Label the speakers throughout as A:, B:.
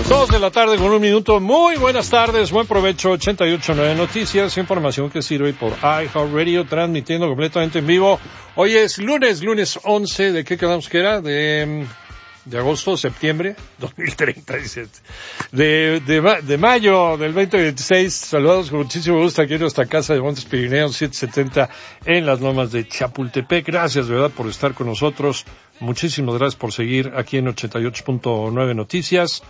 A: 2:00 con 1 minuto. Muy buenas tardes, buen provecho. 88.9 Noticias, información que sirve por iHeartRadio, transmitiendo completamente en vivo. Hoy es lunes 11, ¿de qué quedamos que era? De agosto, septiembre, 2037. De mayo del 2026. Saludos con muchísimo gusto aquí en nuestra casa de Montes Pirineos 770 en las Lomas de Chapultepec. Gracias de verdad por estar con nosotros. Muchísimas gracias por seguir aquí en 88.9 Noticias.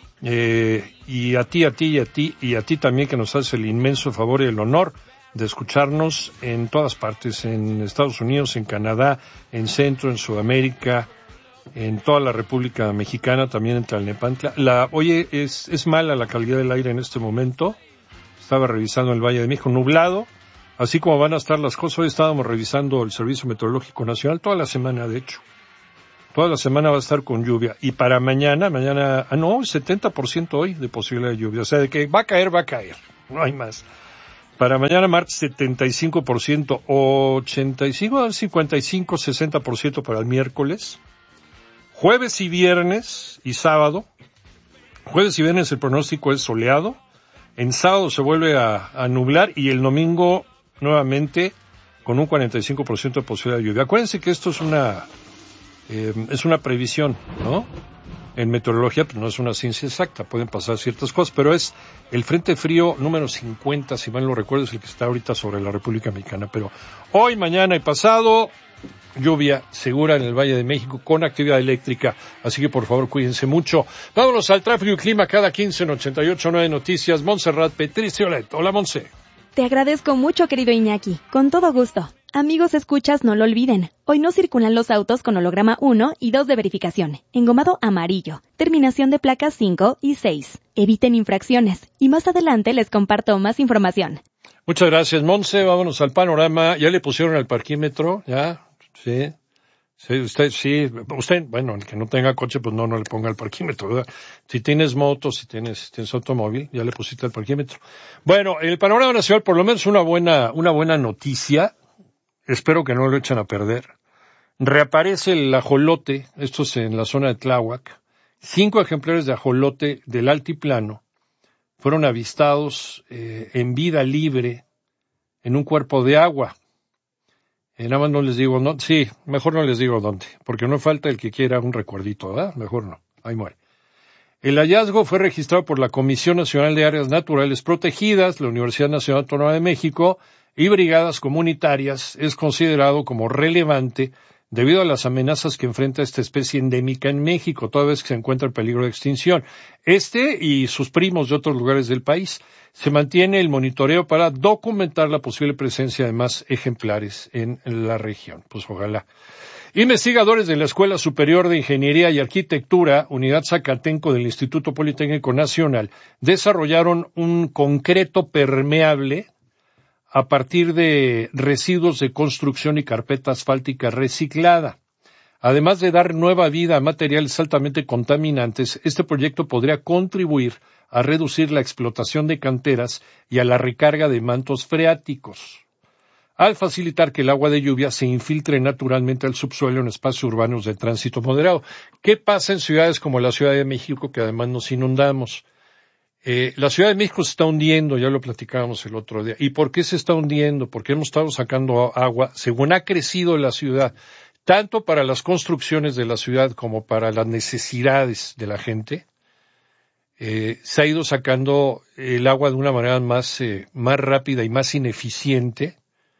A: Y a ti también, que nos hace el inmenso favor y el honor de escucharnos en todas partes, en Estados Unidos, en Canadá, en Centro, en Sudamérica, en toda la República Mexicana, también en Tlalnepantla. Oye, es mala la calidad del aire en este momento. Estaba revisando el Valle de México, nublado, así como van a estar las cosas. Hoy estábamos revisando el Servicio Meteorológico Nacional, toda la semana, de hecho. Toda la semana va a estar con lluvia. Y para mañana, 70% hoy de posibilidad de lluvia. O sea, de que va a caer. No hay más. Para mañana, martes, 75%, 85, 55, 60% para el miércoles. Jueves y viernes y sábado. Jueves y viernes el pronóstico es soleado. En sábado se vuelve a nublar y el domingo nuevamente con un 45% de posibilidad de lluvia. Acuérdense que esto es una previsión, ¿no? En meteorología, pues no es una ciencia exacta, pueden pasar ciertas cosas, pero es el Frente Frío número 50, si mal no recuerdo, es el que está ahorita sobre la República Mexicana. Pero hoy, mañana y pasado, lluvia segura en el Valle de México con actividad eléctrica, así que por favor cuídense mucho. Vámonos al tráfico y clima cada 15 en 88.9 Noticias. Montserrat Petriciolet. Hola, Monse.
B: Te agradezco mucho, querido Iñaki. Con todo gusto. Amigos escuchas, no lo olviden. Hoy no circulan los autos con holograma 1 y 2 de verificación, engomado amarillo, terminación de placas 5 y 6. Eviten infracciones y más adelante les comparto más información.
A: Muchas gracias, Monse. Vámonos al panorama. ¿Ya le pusieron el parquímetro? ¿Ya? Sí. Usted, bueno, el que no tenga coche, pues no le ponga el parquímetro, ¿verdad? Si tienes moto, si tienes automóvil, ya le pusiste el parquímetro. Bueno, el panorama nacional, por lo menos una buena noticia. Espero que no lo echen a perder. Reaparece el ajolote, esto es en la zona de Tláhuac. 5 ejemplares de ajolote del altiplano fueron avistados en vida libre en un cuerpo de agua. Nada más no les digo, mejor no les digo dónde, porque no falta el que quiera un recuerdito, ¿verdad? Mejor no, ahí muere. El hallazgo fue registrado por la Comisión Nacional de Áreas Naturales Protegidas, la Universidad Nacional Autónoma de México y brigadas comunitarias. Es considerado como relevante debido a las amenazas que enfrenta esta especie endémica en México, toda vez que se encuentra en peligro de extinción. Y sus primos de otros lugares del país. Se mantiene el monitoreo para documentar la posible presencia de más ejemplares en la región. Pues ojalá. Investigadores de la Escuela Superior de Ingeniería y Arquitectura, Unidad Zacatenco del Instituto Politécnico Nacional, desarrollaron un concreto permeable a partir de residuos de construcción y carpeta asfáltica reciclada. Además de dar nueva vida a materiales altamente contaminantes, este proyecto podría contribuir a reducir la explotación de canteras y a la recarga de mantos freáticos, al facilitar que el agua de lluvia se infiltre naturalmente al subsuelo en espacios urbanos de tránsito moderado. ¿Qué pasa en ciudades como la Ciudad de México, que además nos inundamos? La Ciudad de México se está hundiendo, ya lo platicábamos el otro día. ¿Y por qué se está hundiendo? Porque hemos estado sacando agua, según ha crecido la ciudad, tanto para las construcciones de la ciudad como para las necesidades de la gente. Se ha ido sacando el agua de una manera más rápida y más ineficiente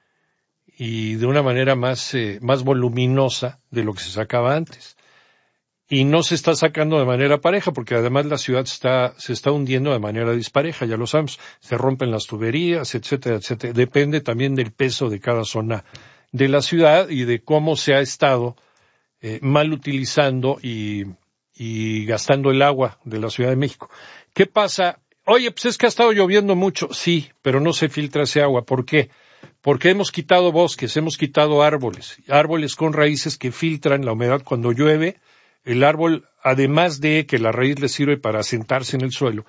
A: y de una manera más voluminosa de lo que se sacaba antes. Y no se está sacando de manera pareja, porque además la ciudad se está hundiendo de manera dispareja, ya lo sabemos. Se rompen las tuberías, etcétera, etcétera. Depende también del peso de cada zona de la ciudad y de cómo se ha estado mal utilizando y gastando el agua de la Ciudad de México. ¿Qué pasa? Oye, pues es que ha estado lloviendo mucho. Sí, pero no se filtra ese agua. ¿Por qué? Porque hemos quitado bosques, hemos quitado árboles con raíces que filtran la humedad cuando llueve. El árbol, además de que la raíz le sirve para asentarse en el suelo,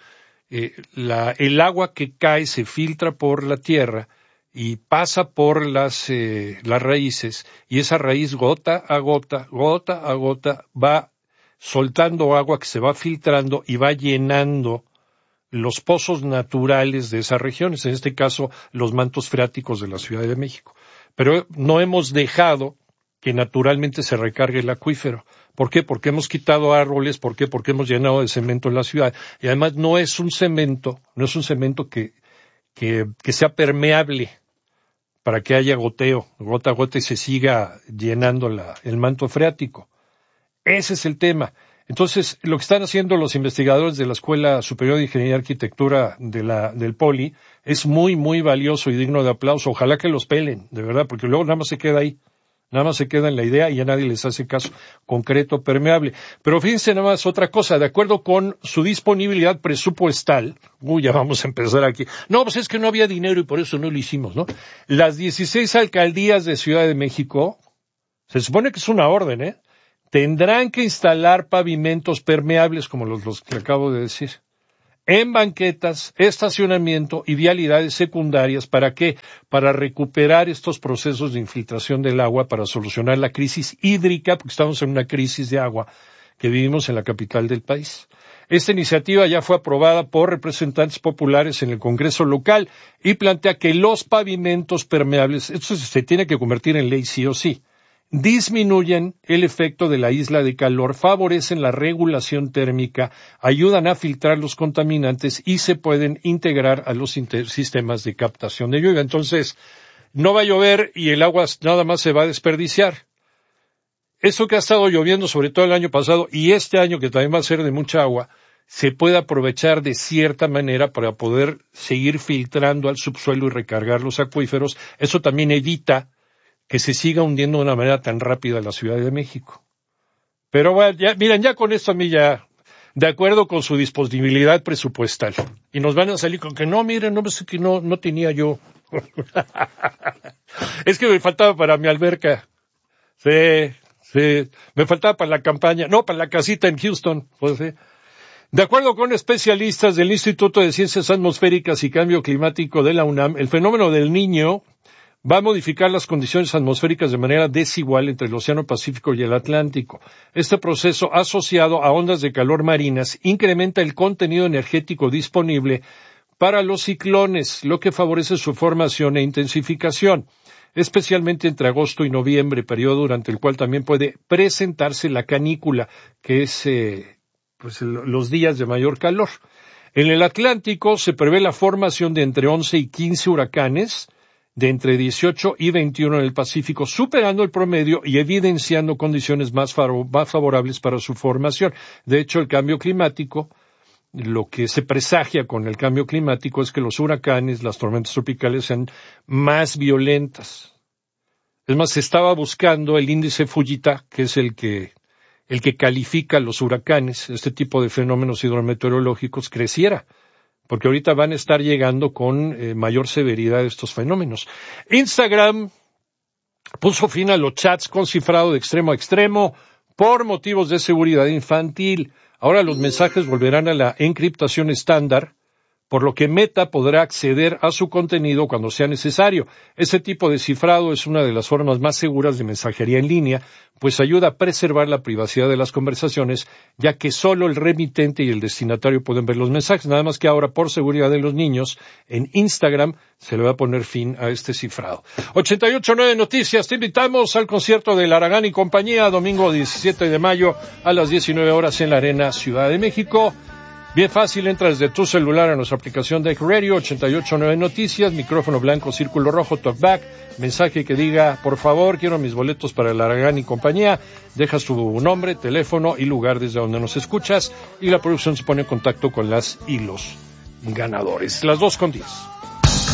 A: el agua que cae se filtra por la tierra y pasa por las raíces, y esa raíz gota a gota va soltando agua que se va filtrando y va llenando los pozos naturales de esas regiones, en este caso los mantos freáticos de la Ciudad de México. Pero no hemos dejado que naturalmente se recargue el acuífero. ¿Por qué? Porque hemos quitado árboles. ¿Por qué? Porque hemos llenado de cemento en la ciudad. Y además no es un cemento que sea permeable para que haya goteo, gota a gota y se siga llenando el manto freático. Ese es el tema. Entonces, lo que están haciendo los investigadores de la Escuela Superior de Ingeniería y Arquitectura del Poli es muy, muy valioso y digno de aplauso. Ojalá que los pelen, de verdad, porque luego nada más se queda ahí. Nada más se queda en la idea y a nadie les hace caso. Concreto, permeable. Pero fíjense nada más otra cosa, de acuerdo con su disponibilidad presupuestal, ya vamos a empezar aquí. No, pues es que no había dinero y por eso no lo hicimos, ¿no? Las 16 alcaldías de Ciudad de México, se supone que es una orden, tendrán que instalar pavimentos permeables, como los que acabo de decir, en banquetas, estacionamiento y vialidades secundarias. ¿Para qué? Para recuperar estos procesos de infiltración del agua, para solucionar la crisis hídrica, porque estamos en una crisis de agua que vivimos en la capital del país. Esta iniciativa ya fue aprobada por representantes populares en el Congreso local y plantea que los pavimentos permeables, esto se tiene que convertir en ley sí o sí, disminuyen el efecto de la isla de calor, favorecen la regulación térmica, ayudan a filtrar los contaminantes y se pueden integrar a los sistemas de captación de lluvia. Entonces, no va a llover y el agua nada más se va a desperdiciar. Eso que ha estado lloviendo, sobre todo el año pasado y este año que también va a ser de mucha agua, se puede aprovechar de cierta manera para poder seguir filtrando al subsuelo y recargar los acuíferos. Eso también evita que se siga hundiendo de una manera tan rápida la Ciudad de México. Pero bueno, ya con esto a mí ya, de acuerdo con su disponibilidad presupuestal. Y nos van a salir con que no, miren, no, es que no tenía yo. Es que me faltaba para mi alberca. Sí, me faltaba para la campaña, no, para la casita en Houston, pues sí. De acuerdo con especialistas del Instituto de Ciencias Atmosféricas y Cambio Climático de la UNAM, el fenómeno del Niño va a modificar las condiciones atmosféricas de manera desigual entre el Océano Pacífico y el Atlántico. Este proceso, asociado a ondas de calor marinas, incrementa el contenido energético disponible para los ciclones, lo que favorece su formación e intensificación, especialmente entre agosto y noviembre, periodo durante el cual también puede presentarse la canícula, que es los días de mayor calor. En el Atlántico se prevé la formación de entre 11 y 15 huracanes, de entre 18 y 21 en el Pacífico, superando el promedio y evidenciando condiciones más favorables para su formación. De hecho, el cambio climático, lo que se presagia con el cambio climático es que los huracanes, las tormentas tropicales sean más violentas. Es más, se estaba buscando el índice Fujita, que es el que califica los huracanes, este tipo de fenómenos hidrometeorológicos, creciera, porque ahorita van a estar llegando con mayor severidad estos fenómenos. Instagram puso fin a los chats con cifrado de extremo a extremo por motivos de seguridad infantil. Ahora los mensajes volverán a la encriptación estándar, por lo que Meta podrá acceder a su contenido cuando sea necesario. Ese tipo de cifrado es una de las formas más seguras de mensajería en línea, pues ayuda a preservar la privacidad de las conversaciones, ya que solo el remitente y el destinatario pueden ver los mensajes. Nada más que ahora, por seguridad de los niños, en Instagram se le va a poner fin a este cifrado. 88.9 Noticias, te invitamos al concierto de Laragán y compañía, domingo 17 de mayo a las 19 horas en la Arena Ciudad de México. Bien fácil, entra desde tu celular a nuestra aplicación de Radio 88.9 Noticias, micrófono blanco, círculo rojo, talkback, mensaje que diga, por favor, quiero mis boletos para el Aragán y compañía, dejas tu nombre, teléfono y lugar desde donde nos escuchas y la producción se pone en contacto con las y los ganadores. Las 2:10.